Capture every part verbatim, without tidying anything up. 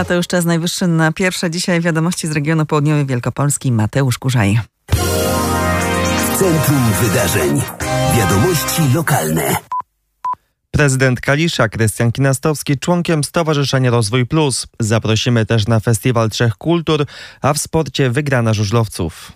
A to już czas najwyższy na pierwsze dzisiaj wiadomości z regionu południowej Wielkopolski. Mateusz Kurzaj. W centrum wydarzeń. Wiadomości lokalne. Prezydent Kalisza Krystian Kinastowski członkiem Stowarzyszenia Rozwój Plus. Zaprosimy też na Festiwal Trzech Kultur, a w sporcie wygrana żużlowców.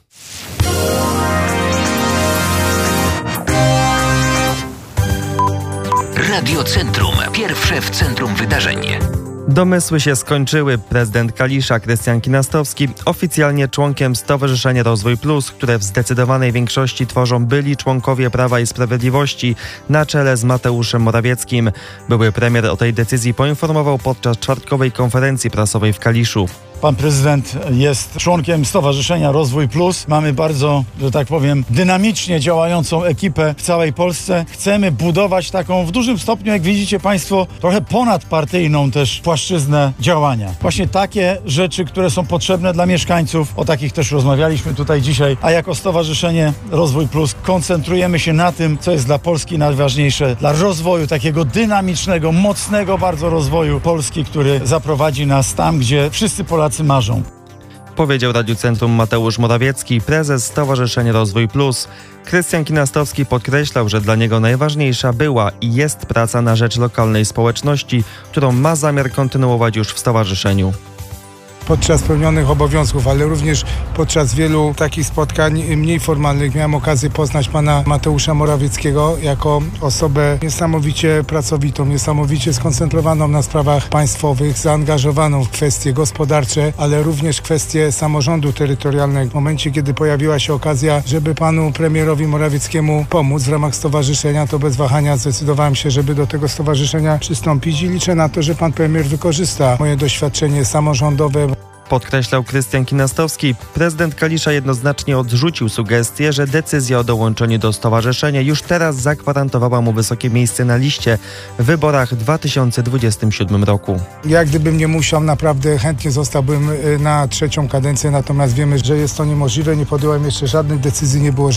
Radio Centrum. Pierwsze w centrum wydarzeń. Domysły się skończyły. Prezydent Kalisza Krystian Kinastowski oficjalnie członkiem Stowarzyszenia Rozwój Plus, które w zdecydowanej większości tworzą byli członkowie Prawa i Sprawiedliwości na czele z Mateuszem Morawieckim. Były premier o tej decyzji poinformował podczas czwartkowej konferencji prasowej w Kaliszu. Pan prezydent jest członkiem Stowarzyszenia Rozwój Plus. Mamy bardzo, że tak powiem, dynamicznie działającą ekipę w całej Polsce. Chcemy budować taką w dużym stopniu, jak widzicie Państwo, trochę ponadpartyjną też płaszczyznę działania. Właśnie takie rzeczy, które są potrzebne dla mieszkańców, o takich też rozmawialiśmy tutaj dzisiaj, a jako Stowarzyszenie Rozwój Plus koncentrujemy się na tym, co jest dla Polski najważniejsze, dla rozwoju takiego dynamicznego, mocnego bardzo rozwoju Polski, który zaprowadzi nas tam, gdzie wszyscy Polacy marzą. Powiedział Radiu Centrum Mateusz Morawiecki, prezes Stowarzyszenia Rozwój Plus. Krystian Kinastowski podkreślał, że dla niego najważniejsza była i jest praca na rzecz lokalnej społeczności, którą ma zamiar kontynuować już w stowarzyszeniu. Podczas pełnionych obowiązków, ale również podczas wielu takich spotkań mniej formalnych miałem okazję poznać pana Mateusza Morawieckiego jako osobę niesamowicie pracowitą, niesamowicie skoncentrowaną na sprawach państwowych, zaangażowaną w kwestie gospodarcze, ale również kwestie samorządu terytorialnego. W momencie, kiedy pojawiła się okazja, żeby panu premierowi Morawieckiemu pomóc w ramach stowarzyszenia, to bez wahania zdecydowałem się, żeby do tego stowarzyszenia przystąpić i liczę na to, że pan premier wykorzysta moje doświadczenie samorządowe. Podkreślał Krystian Kinastowski. Prezydent Kalisza jednoznacznie odrzucił sugestię, że decyzja o dołączeniu do stowarzyszenia już teraz zagwarantowała mu wysokie miejsce na liście w wyborach w dwa tysiące dwudziestym siódmym roku. Ja gdybym nie musiał, naprawdę chętnie zostałbym na trzecią kadencję, natomiast wiemy, że jest to niemożliwe. Nie podjąłem jeszcze żadnych decyzji, nie było